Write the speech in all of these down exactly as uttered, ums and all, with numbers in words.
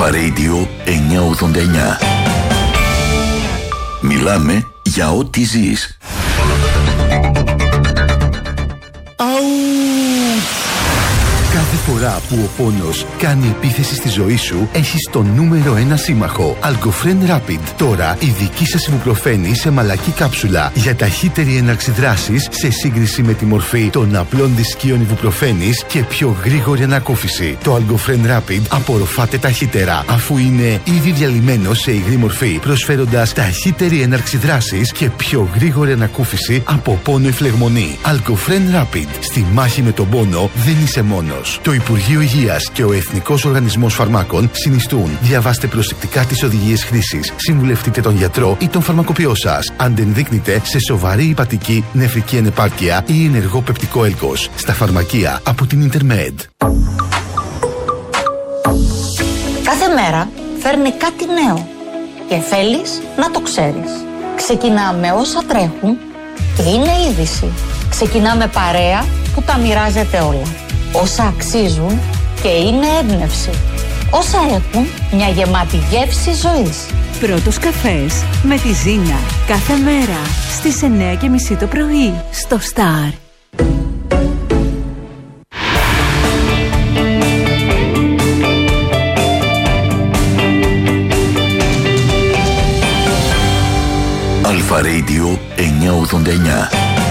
Αλφα Radio εννιακόσια ογδόντα εννιά. Μιλάμε για ό,τι ζεις. Κάθε φορά που ο πόνος κάνει επίθεση στη ζωή σου, έχεις το νούμερο ένα σύμμαχο. Algofren Rapid. Τώρα η δική σας ιβουπροφένη σε μαλακή κάψουλα για ταχύτερη έναρξη δράσης σε σύγκριση με τη μορφή των απλών δισκίων ιβουπροφένης και πιο γρήγορη ανακούφιση. Το Algofren Rapid απορροφάται ταχύτερα, αφού είναι ήδη διαλυμένο σε υγρή μορφή, προσφέροντας ταχύτερη έναρξη δράσης και πιο γρήγορη ανακούφιση από πόνο ή φλεγμονή. Algofren Rapid. Στη μάχη με τον πόνο δεν είσαι μόνος. Το Υπουργείο Υγείας και ο Εθνικός Οργανισμός Φαρμάκων συνιστούν. Διαβάστε προσεκτικά τις οδηγίες χρήσης. Συμβουλευτείτε τον γιατρό ή τον φαρμακοποιό σας. Αν δεν δείκνυται σε σοβαρή υπατική νεφρική ανεπάρκεια ή ενεργό πεπτικό έλκος. Στα φαρμακεία από την Intermed. Κάθε μέρα φέρνει κάτι νέο και θέλεις να το ξέρεις. Ξεκινάμε όσα τρέχουν και είναι είδηση. Ξεκινάμε παρέα που τα μοιράζεται όλα. Όσα αξίζουν και είναι έμπνευση. Όσα έχουν μια γεμάτη γεύση ζωής. Πρώτος καφές με τη Ζήνα. Κάθε μέρα στις εννιά και μισή το πρωί στο Star. Αλφα Radio εννιακόσια ογδόντα εννιά.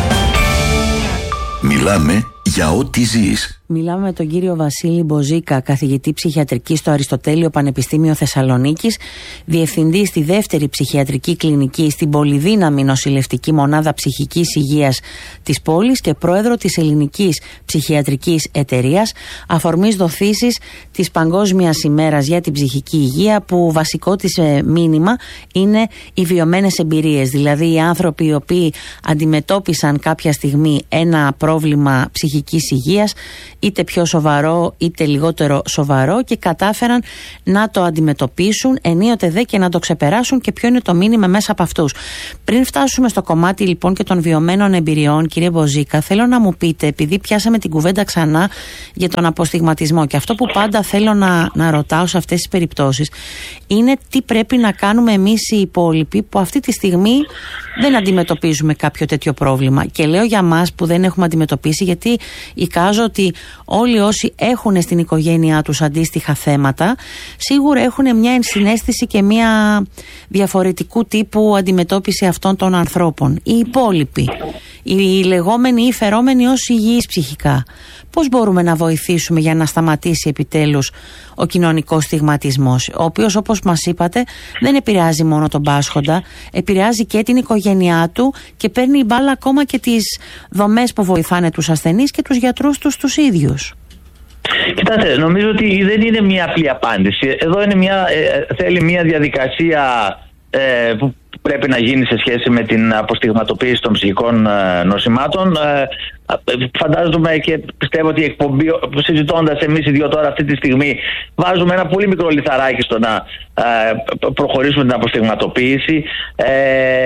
Μιλάμε για ό,τι ζεις. Μιλάμε με τον κύριο Βασίλη Μποζίκα, καθηγητή ψυχιατρική στο Αριστοτέλειο Πανεπιστήμιο Θεσσαλονίκης, διευθυντή στη δεύτερη ψυχιατρική κλινική στην πολυδύναμη νοσηλευτική μονάδα ψυχικής υγείας της πόλης και πρόεδρο της Ελληνικής Ψυχιατρικής Εταιρείας, αφορμής δοθήσεις της Παγκόσμιας ημέρας για την ψυχική υγεία, που βασικό της μήνυμα είναι οι βιωμένες εμπειρίες, δηλαδή οι άνθρωποι οι οποίοι αντιμετώπισαν κάποια στιγμή ένα πρόβλημα ψυχικής υγείας, είτε πιο σοβαρό είτε λιγότερο σοβαρό, και κατάφεραν να το αντιμετωπίσουν, ενίοτε δε και να το ξεπεράσουν, και ποιο είναι το μήνυμα μέσα από αυτούς. Πριν φτάσουμε στο κομμάτι λοιπόν και των βιωμένων εμπειριών, κύριε Μποζίκα, θέλω να μου πείτε, επειδή πιάσαμε την κουβέντα ξανά για τον αποστιγματισμό, και αυτό που πάντα θέλω να, να ρωτάω σε αυτές τις περιπτώσεις είναι τι πρέπει να κάνουμε εμείς οι υπόλοιποι που αυτή τη στιγμή δεν αντιμετωπίζουμε κάποιο τέτοιο πρόβλημα. Και λέω για μας που δεν έχουμε αντιμετωπίσει, γιατί εικάζω ότι όλοι όσοι έχουν στην οικογένειά τους αντίστοιχα θέματα σίγουρα έχουν μια ενσυναίσθηση και μια διαφορετικού τύπου αντιμετώπιση αυτών των ανθρώπων. Οι υπόλοιποι, οι λεγόμενοι ή φερόμενοι ως υγιείς ψυχικά, πώς μπορούμε να βοηθήσουμε για να σταματήσει επιτέλους ο κοινωνικός στιγματισμός, ο οποίος, όπως μας είπατε, δεν επηρεάζει μόνο τον πάσχοντα, επηρεάζει και την οικογένειά του και παίρνει η μπάλα ακόμα και τις δομές που βοηθάνε τους ασθενείς και τους γιατρούς τους τους ίδιους. Κοιτάξτε, νομίζω ότι δεν είναι μια απλή απάντηση. Εδώ είναι μια, ε, θέλει μια διαδικασία ε, που πρέπει να γίνει σε σχέση με την αποστιγματοποίηση των ψυχικών ε, νοσημάτων. Ε, Φαντάζομαι και πιστεύω ότι η εκπομπή, συζητώντας εμείς οι δύο τώρα αυτή τη στιγμή, βάζουμε ένα πολύ μικρό λιθαράκι στο να ε, προχωρήσουμε την αποστιγματοποίηση. Ε,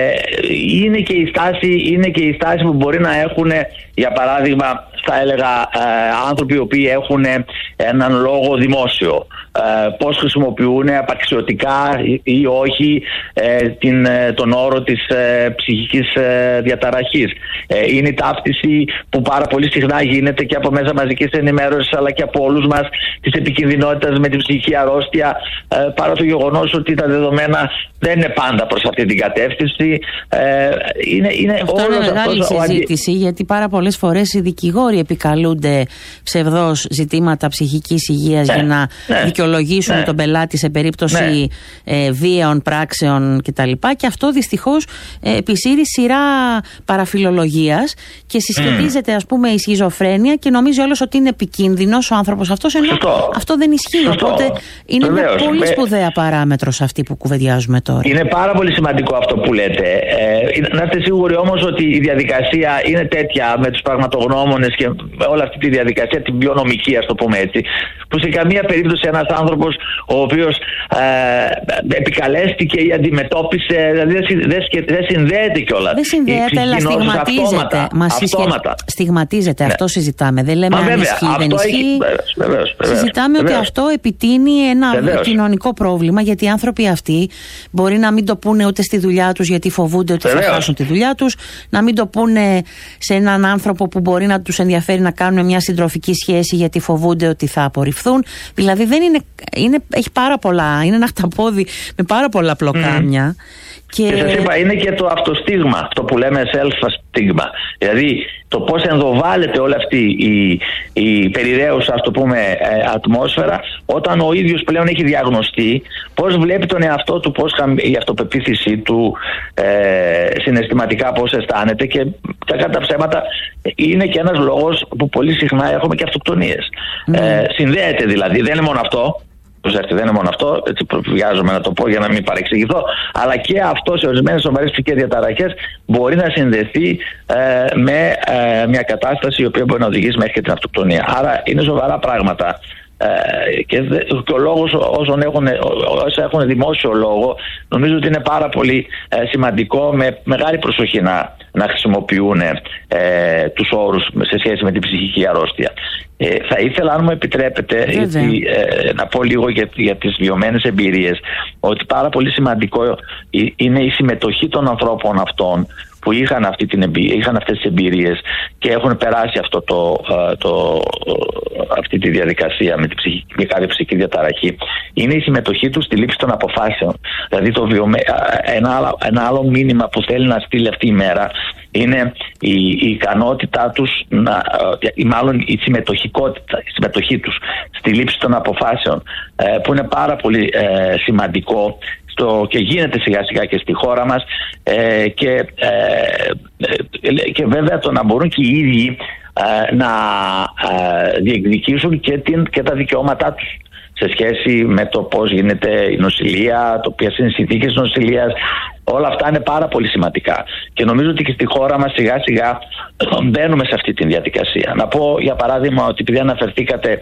είναι, και η στάση, είναι και η στάση που μπορεί να έχουν, για παράδειγμα, θα έλεγα, ε, άνθρωποι οι οποίοι έχουν έναν λόγο δημόσιο. Ε, πώς χρησιμοποιούν απαξιωτικά ή, ή όχι ε, την, τον όρο της ε, ψυχικής ε, διαταραχής. Ε, είναι η ταύτιση που πάρα πολύ συχνά γίνεται και από μέσα μαζικής ενημέρωσης, αλλά και από όλους μας, της επικινδυνότητας με την ψυχική αρρώστια, ε, παρά το γεγονός ότι τα δεδομένα δεν είναι πάντα προς αυτή την κατεύθυνση. Ε, είναι, είναι Αυτό είναι μεγάλη συζήτηση, ο... γιατί πάρα πολλές φορές οι δικηγόροι επικαλούνται ψευδώς ζητήματα ψυχικής υγείας, ναι, για να ναι, δικαιολογήσουν, ναι, τον πελάτη σε περίπτωση, ναι, ε, βίαιων πράξεων κτλ. Και αυτό δυστυχώς ε, επισύρει σειρά παραφιλολογίας και συσχετίζεται, ας πούμε, η σχιζοφρένεια και νομίζει όλος ότι είναι επικίνδυνος ο άνθρωπος αυτός, ενώ Σωστό. αυτό δεν ισχύει. Σωστό. Οπότε είναι Βεβαίως. μια πολύ σπουδαία παράμετρος αυτή που κουβεντιάζουμε τώρα. Είναι πάρα πολύ σημαντικό αυτό που λέτε. Ε, να είστε σίγουροι όμως ότι η διαδικασία είναι τέτοια με τους πραγματογνώμονες και όλη αυτή τη διαδικασία, την πιο νομική, ας το πούμε έτσι, που σε καμία περίπτωση ένας άνθρωπος ο οποίος ε, επικαλέστηκε ή αντιμετώπισε, δηλαδή δεν δε, δε συνδέεται κιόλας. Δεν συνδέεται, αλλά στιγματίζεται. Αυτόματα, Μα αυτόματα. Στιγματίζεται, ναι. Αυτό συζητάμε. Δεν λέμε Μα, αν βέβαια, ισχύει, δεν ισχύει. Έχει, βεβαίως, βεβαίως, βεβαίως, Συζητάμε βεβαίως. Ότι αυτό επιτείνει ένα βεβαίως. κοινωνικό πρόβλημα, γιατί οι άνθρωποι αυτοί μπορεί να μην το πούνε ούτε στη δουλειά τους, γιατί φοβούνται ότι βεβαίως. θα χάσουν τη δουλειά τους, να μην το πούνε σε έναν άνθρωπο που μπορεί να τους ενδιαφέρει να κάνουν μια συντροφική σχέση, γιατί φοβούνται ότι θα απορριφθούν. Δηλαδή δεν είναι, είναι, έχει πάρα πολλά, είναι ένα χταπόδι με πάρα πολλά πλοκάμια. Mm. Και... και σας είπα, είναι και το αυτοστίγμα, αυτό που λέμε self-stigma. Δηλαδή το πώς ενδοβάλλεται όλη αυτή η, η περιραίουσα, ας το πούμε, ατμόσφαιρα, όταν ο ίδιος πλέον έχει διαγνωστεί, πώς βλέπει τον εαυτό του, πώς η αυτοπεποίθησή του, ε, συναισθηματικά πώς αισθάνεται, και κατά τα ψέματα είναι και ένας λόγος που πολύ συχνά έχουμε και αυτοκτονίες. Mm. Ε, συνδέεται δηλαδή, δεν είναι μόνο αυτό. Δεν είναι μόνο αυτό, έτσι βιάζομαι να το πω για να μην παρεξηγηθώ, αλλά και αυτό σε ορισμένες σοβαρές ψυχικές διαταραχές μπορεί να συνδεθεί ε, με ε, μια κατάσταση η οποία μπορεί να οδηγήσει μέχρι και την αυτοκτονία. Άρα είναι σοβαρά πράγματα. Ε, και, και ο λόγος όσων έχουν, όσοι έχουν δημόσιο λόγο, νομίζω ότι είναι πάρα πολύ ε, σημαντικό με μεγάλη προσοχή να, να χρησιμοποιούν ε, τους όρους σε σχέση με την ψυχική αρρώστια. Ε, θα ήθελα, αν μου επιτρέπετε, γιατί, ε, να πω λίγο για, για τις βιωμένες εμπειρίες, ότι πάρα πολύ σημαντικό είναι η συμμετοχή των ανθρώπων αυτών που είχαν, αυτή την εμπειρία, είχαν αυτές τις εμπειρίες και έχουν περάσει αυτό το, το, αυτή τη διαδικασία με, την ψυχική, με κάθε ψυχική διαταραχή. Είναι η συμμετοχή τους στη λήψη των αποφάσεων. Δηλαδή το βιωμέ... ένα, άλλο, ένα άλλο μήνυμα που θέλει να στείλει αυτή η μέρα είναι η, η ικανότητά τους, να, ή μάλλον η συμμετοχικότητα, η συμμετοχή τους στη λήψη των αποφάσεων, που είναι πάρα πολύ ε, σημαντικό στο, και γίνεται σιγά σιγά και στη χώρα μας, ε, και, ε, και βέβαια το να μπορούν και οι ίδιοι ε, να ε, διεκδικήσουν και, την, και τα δικαιώματά τους σε σχέση με το πώς γίνεται η νοσηλεία, το ποιες είναι οι συνθήκες νοσηλείας. Όλα αυτά είναι πάρα πολύ σημαντικά και νομίζω ότι και στη χώρα μας σιγά σιγά μπαίνουμε σε αυτή τη διαδικασία. Να πω για παράδειγμα ότι επειδή αναφερθήκατε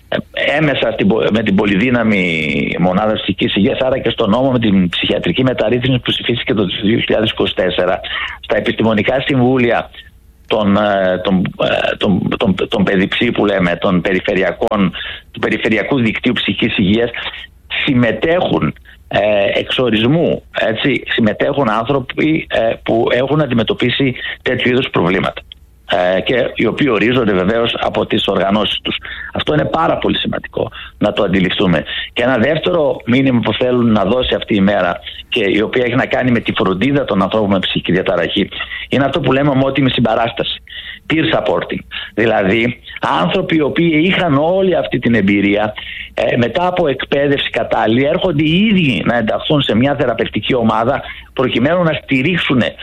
έμεσα με την πολυδύναμη μονάδα ψυχικής υγείας, άρα και στον νόμο με την ψυχιατρική μεταρρύθμιση που ψηφίστηκε το δύο χιλιάδες είκοσι τέσσερα, στα επιστημονικά συμβούλια των, των, των, των, των παιδιψή που λέμε, των περιφερειακών, του περιφερειακού δικτύου ψυχικής υγείας, συμμετέχουν ε, εξορισμού, έτσι, συμμετέχουν άνθρωποι ε, που έχουν αντιμετωπίσει τέτοιου είδους προβλήματα ε, και οι οποίοι ορίζονται βεβαίως από τις οργανώσεις τους. Αυτό είναι πάρα πολύ σημαντικό να το αντιληφθούμε. Και ένα δεύτερο μήνυμα που θέλουν να δώσει αυτή η μέρα, και η οποία έχει να κάνει με τη φροντίδα των ανθρώπων με ψυχική διαταραχή, είναι αυτό που λέμε ομότιμη συμπαράσταση, peer supporting. Δηλαδή άνθρωποι οι οποίοι είχαν όλη αυτή την εμπειρία, ε, μετά από εκπαίδευση κατάλληλη, έρχονται οι ίδιοι να ενταχθούν σε μια θεραπευτική ομάδα προκειμένου να στηρίξουν ε,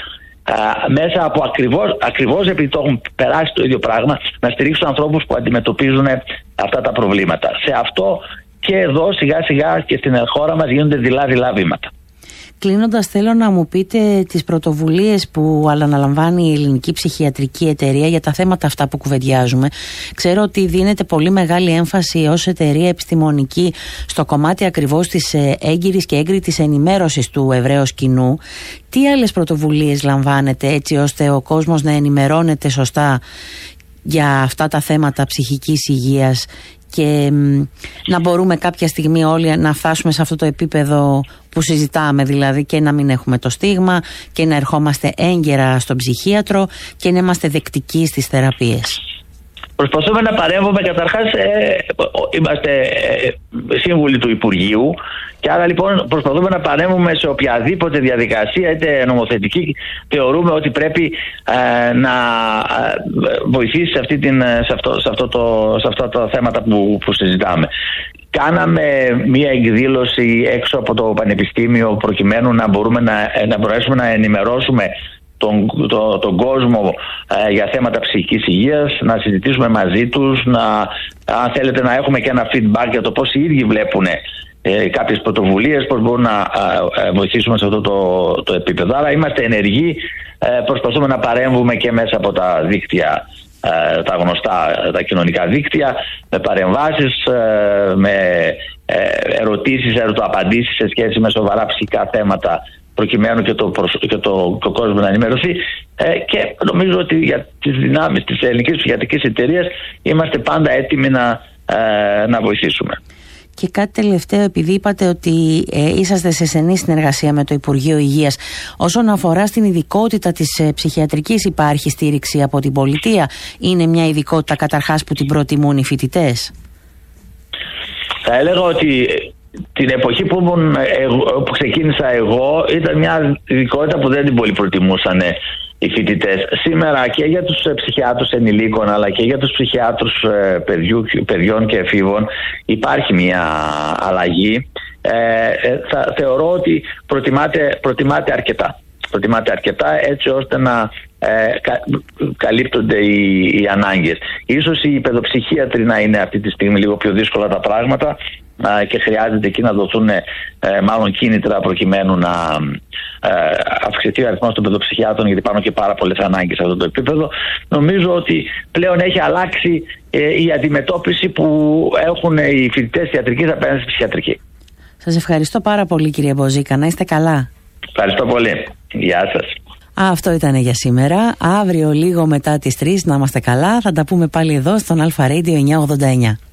μέσα από ακριβώς, ακριβώς επειδή το έχουν περάσει το ίδιο πράγμα, να στηρίξουν ανθρώπους που αντιμετωπίζουν αυτά τα προβλήματα. Σε αυτό και εδώ σιγά σιγά και στην χώρα μας γίνονται δειλά-δειλά βήματα. Κλείνοντας, θέλω να μου πείτε τις πρωτοβουλίες που αναλαμβάνει η Ελληνική Ψυχιατρική Εταιρεία για τα θέματα αυτά που κουβεντιάζουμε. Ξέρω ότι δίνεται πολύ μεγάλη έμφαση ως εταιρεία επιστημονική στο κομμάτι ακριβώς της έγκυρης και έγκριτης ενημέρωσης του ευρέως κοινού. Τι άλλες πρωτοβουλίες λαμβάνετε έτσι ώστε ο κόσμος να ενημερώνεται σωστά για αυτά τα θέματα ψυχικής υγείας και μ, να μπορούμε κάποια στιγμή όλοι να φτάσουμε σε αυτό το επίπεδο που συζητάμε, δηλαδή, και να μην έχουμε το στίγμα και να ερχόμαστε έγκαιρα στον ψυχίατρο και να είμαστε δεκτικοί στις θεραπείες? Προσπαθούμε να παρέμβουμε. Καταρχάς ε, είμαστε ε, σύμβουλοι του Υπουργείου και άρα λοιπόν προσπαθούμε να παρέμβουμε σε οποιαδήποτε διαδικασία, είτε νομοθετική, θεωρούμε ότι πρέπει ε, να βοηθήσει σε, αυτή την, σε, αυτό, σε, αυτό το, σε αυτά τα θέματα που, που συζητάμε. Κάναμε μία εκδήλωση έξω από το Πανεπιστήμιο προκειμένου να μπορούμε να, να μπορέσουμε να ενημερώσουμε Τον, το, τον κόσμο ε, για θέματα ψυχικής υγείας, να συζητήσουμε μαζί τους, να, αν θέλετε να έχουμε και ένα feedback για το πώς οι ίδιοι βλέπουν ε, κάποιες πρωτοβουλίες, πώς μπορούν να ε, βοηθήσουμε σε αυτό το, το επίπεδο. Άρα είμαστε ενεργοί, ε, προσπαθούμε να παρέμβουμε και μέσα από τα δίκτυα ε, τα γνωστά τα κοινωνικά δίκτυα, με παρεμβάσεις, ε, με ε, ερωτήσεις, ερωτοαπαντήσεις σε σχέση με σοβαρά ψυχικά θέματα, προκειμένου και το, προσ... και το... το κόσμο να ενημερωθεί. Ε, και νομίζω ότι για τις δυνάμεις της ελληνικής ψυχιατρικής εταιρείας είμαστε πάντα έτοιμοι να, ε, να βοηθήσουμε. Και κάτι τελευταίο, επειδή είπατε ότι ε, είσαστε σε στενή συνεργασία με το Υπουργείο Υγείας, όσον αφορά στην ειδικότητα της ε, ψυχιατρικής, υπάρχει στήριξη από την πολιτεία? Είναι μια ειδικότητα καταρχάς που την προτιμούν οι φοιτητές? Θα έλεγα ότι την εποχή που, ήμουν, που ξεκίνησα εγώ ήταν μια ειδικότητα που δεν την πολύ προτιμούσαν οι φοιτητές. Σήμερα και για τους ψυχιάτρους ενηλίκων αλλά και για τους ψυχιάτρους παιδιού, παιδιών και εφήβων υπάρχει μια αλλαγή. Ε, θα, θεωρώ ότι προτιμάται, προτιμάται αρκετά. Προτιμάται αρκετά έτσι ώστε να ε, κα, καλύπτονται οι, οι ανάγκες. Ίσως οι παιδοψυχίατροι να είναι αυτή τη στιγμή λίγο πιο δύσκολα τα πράγματα και χρειάζεται εκεί να δοθούν ε, μάλλον κίνητρα προκειμένου να ε, αυξηθεί ο αριθμός των παιδοψυχιάτρων, γιατί υπάρχουν και πάρα πολλές ανάγκες σε αυτό το επίπεδο. Νομίζω ότι πλέον έχει αλλάξει ε, η αντιμετώπιση που έχουν οι φοιτητές ιατρικής απέναντι στη ψυχιατρική. Σας ευχαριστώ πάρα πολύ, κύριε Μποζίκα. Να είστε καλά. Ευχαριστώ πολύ. Γεια σας. Αυτό ήταν για σήμερα. Αύριο λίγο μετά τις τρεις να είμαστε καλά. Θα τα πούμε πάλι εδώ στον Αλφα Radio εννιακόσια ογδόντα εννιά.